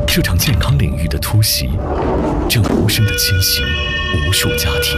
这场健康领域的突袭，正无声地侵袭无数家庭。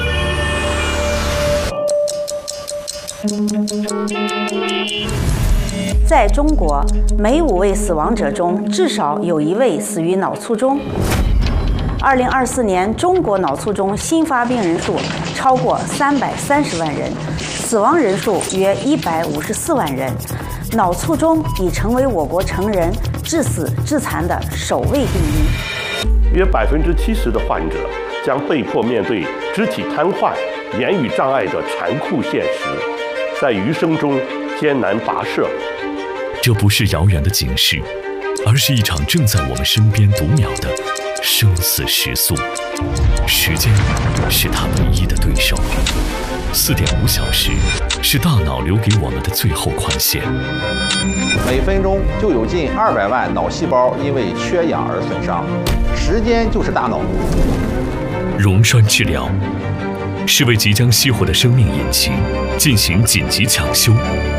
在中国，每5位死亡者中至少有1位死于脑卒中。2024年，中国脑卒中新发病人数超过330万人，死亡人数约154万人。脑卒中已成为我国成人致死致残的首位病因。 约70%的患者将被迫面对肢体瘫痪、言语障碍的残酷现实，在余生中艰难跋涉。 这不是遥远的警示，而是一场正在我们身边读秒的生死时速。时间是他唯一的对手，4.5小时是大脑留给我们的最后宽限。 每分钟就有近200万脑细胞因为缺氧而损伤，时间就是大脑。 溶栓治疗是为即将熄火的生命引擎进行紧急抢修。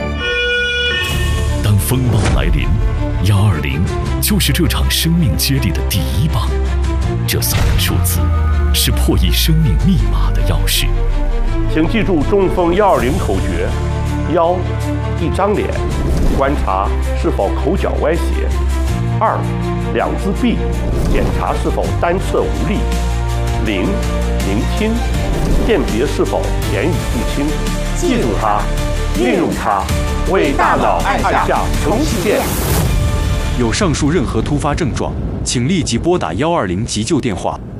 当风暴来临，120就是这场生命接力的第1棒。这3个数字是破译生命密码的钥匙。 请记住中风120口诀：1. 一张脸，观察是否口角歪斜；2. 2只臂，检查是否单侧无力；0. 聆听，辨别是否言语不清。记住它，运用它，为大脑按下重启键。 有上述任何突发症状，请立即拨打120急救电话